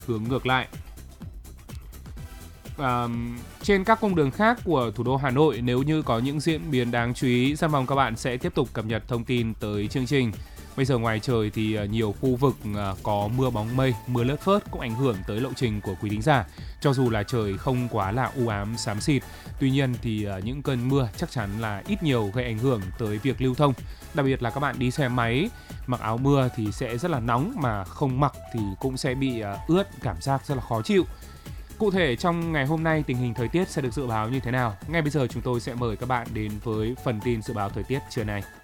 hướng ngược lại. Trên các cung đường khác của thủ đô Hà Nội, nếu như có những diễn biến đáng chú ý, San Phòng các bạn sẽ tiếp tục cập nhật thông tin tới chương trình. Bây giờ ngoài trời thì nhiều khu vực có mưa bóng mây, mưa lất phớt cũng ảnh hưởng tới lộ trình của quý thính giả. Cho dù là trời không quá là u ám xám xịt, tuy nhiên thì những cơn mưa chắc chắn là ít nhiều gây ảnh hưởng tới việc lưu thông. Đặc biệt là các bạn đi xe máy, mặc áo mưa thì sẽ rất là nóng, mà không mặc thì cũng sẽ bị ướt, cảm giác rất là khó chịu. Cụ thể trong ngày hôm nay tình hình thời tiết sẽ được dự báo như thế nào? Ngay bây giờ chúng tôi sẽ mời các bạn đến với phần tin dự báo thời tiết trưa nay.